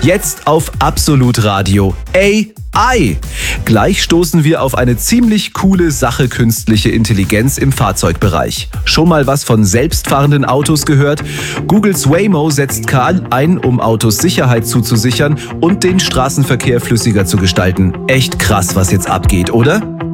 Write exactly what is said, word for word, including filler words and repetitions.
Jetzt auf Absolut Radio. A I. Gleich stoßen wir auf eine ziemlich coole Sache künstliche Intelligenz im Fahrzeugbereich. Schon mal was von selbstfahrenden Autos gehört? Googles Waymo setzt K I ein, um Autos Sicherheit zuzusichern und den Straßenverkehr flüssiger zu gestalten. Echt krass, was jetzt abgeht, oder?